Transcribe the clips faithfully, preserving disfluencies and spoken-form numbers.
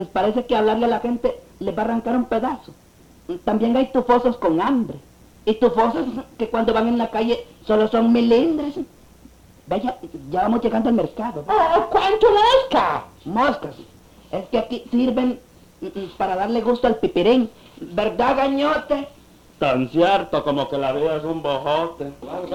Pues parece que hablarle a la gente les va a arrancar un pedazo. También hay tufosos con hambre. Y tufosos que cuando van en la calle solo son milindres. Vaya, ya vamos llegando al mercado. Oh, ¿cuánto mosca? Moscas. Es que aquí sirven para darle gusto al pipirín. ¿Verdad, gañote? Tan cierto como que la vida es un bojote.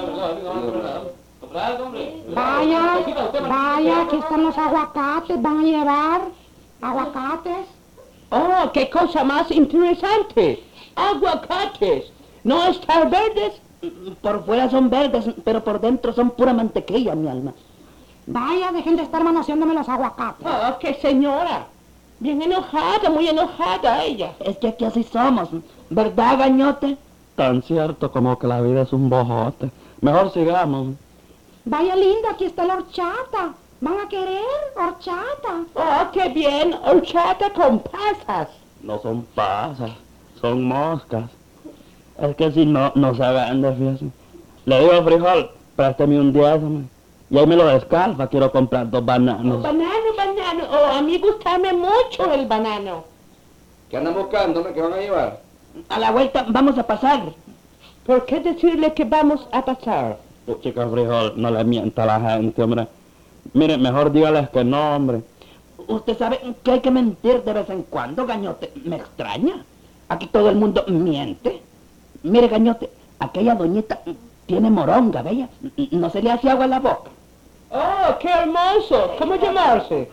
Vaya, vaya, aquí están los aguacates, van a llevar aguacates. Oh, qué cosa más interesante. Aguacates, ¿no están verdes? Por fuera son verdes, pero por dentro son pura mantequilla, mi alma. Vaya, dejen de estar manoseándome los aguacates. Oh, qué señora. Bien enojada, muy enojada ella. Es que aquí así somos, ¿verdad, gañote? Tan cierto como que la vida es un bojote. Mejor sigamos. Vaya linda, aquí está la horchata. ¿Van a querer horchata? Oh, qué bien, horchata con pasas. No son pasas, son moscas. Es que si no, no se vende, fíjese. Le digo, frijol, présteme un diezmo. Y ahí me lo descalfa, quiero comprar dos bananos. Banano, banano. Oh, a mí gustame mucho el banano. ¿Qué andan buscando? ¿Qué van a llevar? A la vuelta vamos a pasar. ¿Por qué decirle que vamos a pasar? Oh, chica frijol, no le mienta a la gente, hombre. Mire, mejor dígales que no, hombre. Usted sabe que hay que mentir de vez en cuando, gañote. Me extraña. Aquí todo el mundo miente. Mire, gañote, aquella doñita tiene moronga, ¿veía? No se le hace agua en la boca. Oh, qué hermoso. ¿Cómo llamarse?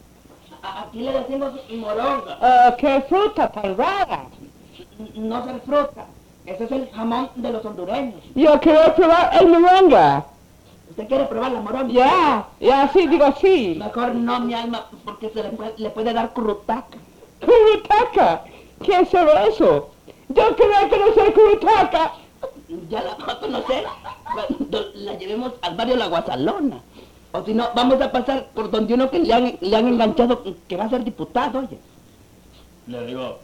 Aquí le decimos moronga. Ah, qué fruta tan rara. No ser fruta. Ese es el jamón de los hondureños. Yo quiero probar el moronga. ¿Usted quiere probar la moronga? Ya, ya, sí, digo sí. Mejor no, mi alma, porque se le puede, le puede dar currutaca. ¿Currutaca? ¿Qué es eso? Yo creo que no soy currutaca. Ya la va a conocer cuando la llevemos al barrio La Guasalona. O si no, vamos a pasar por donde uno que le han, le han enganchado que va a ser diputado, oye. Le digo,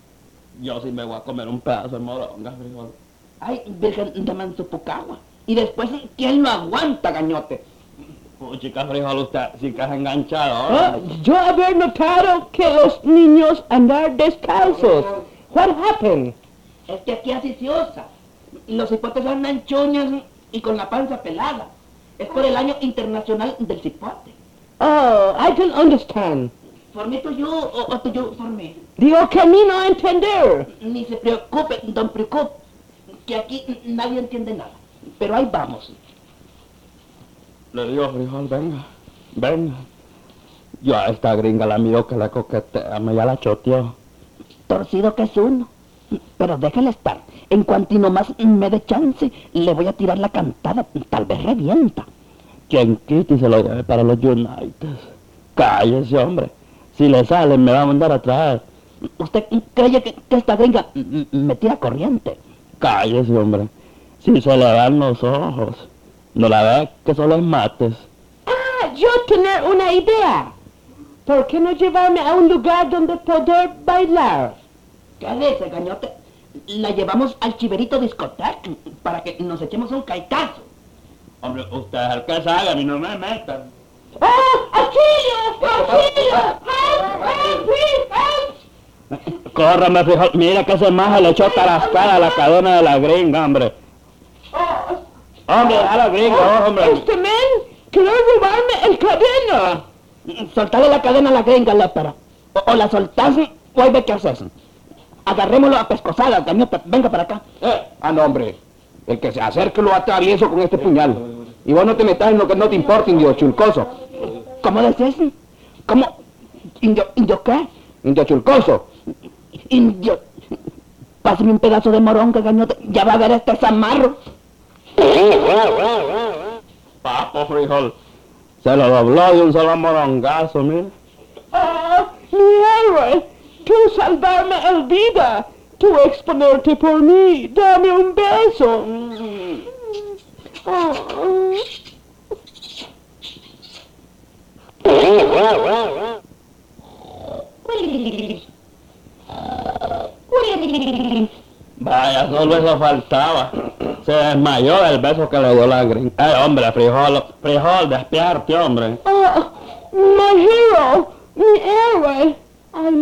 yo sí me voy a comer un pedazo de moronga, frijol. Ay, virgen de Mansupucagua. Y después, ¿quién lo aguanta, gañote? Oh, chica frijol, usted sí que es enganchado, Ah, ¿eh? yo haber notado que los niños andar descalzos. What happened? Es que aquí así se usa. Los hipotes andan chuñas y con la panza pelada. Es por el año internacional del cipote. Oh, I don't understand. For me to you o, o to you for me. Digo que a mí no entender. Ni se preocupe, don preocupe, que aquí nadie entiende nada. Pero ahí vamos. Le digo, frijol, venga, venga. Yo a esta gringa la miro que la coquetea, me ya la choteó. Torcido que es uno. Pero déjale estar. En cuanto nomás me dé chance, le voy a tirar la cantada. Tal vez revienta. Quien quite y se lo lleve para los United. Cállese, hombre. Si le salen, me va a mandar a traer. ¿Usted cree que, que esta gringa m- me tira corriente? Cállese, hombre. Si se le dan los ojos, no la ve que solo es mates. Ah, yo tener una idea. ¿Por qué no llevarme a un lugar donde poder bailar? ¿Qué dice, gañote? La llevamos al Chiverito Discoteca para que nos echemos un caitazo. Hombre, usted es el que sabe, a mí no me metan. ¡Ah! ¡Auxilio! ¡Auxilio! ¡Help! ¡Help! ¡Please! ¡Help! Córrame, frijol. Mira que ese maje le echó tarascada a la cadena de la gringa, hombre. Hombre, a la gringa, oh, hombre. Este men quiere robarme el cadena. Soltale la cadena a la gringa, lépera. O, o la soltás o ahí ve qué haces. Agarrémoslo a pescosadas, gañote. Venga para acá. Eh, ah, no, hombre. El que se acerque lo atravieso con este puñal. Y vos no te metas en lo que no te importa, indio chulcoso. ¿Cómo decís? ¿Cómo? ¿Indio, indio qué? Indio chulcoso. Indio. Pásame un pedazo de moronga, gañote. Ya va a ver este zamarro. Papo, frijol. Se lo dobló de un solo morongazo, mira. ¡Ah! ¡Mi héroe! ¡Tú salvarme el vida! ¡Tú exponerte por mí! ¡Dame un beso! Vaya, solo eso faltaba. Se desmayó el beso que le dio la gringa. Eh, hombre, frijol, frijol, despierte, hombre. Oh, my hero! Mi héroe!